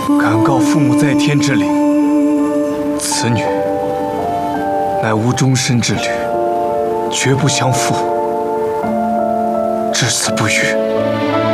敢告父母在天之灵，此女乃无终身之侣，绝不相负，至死不渝。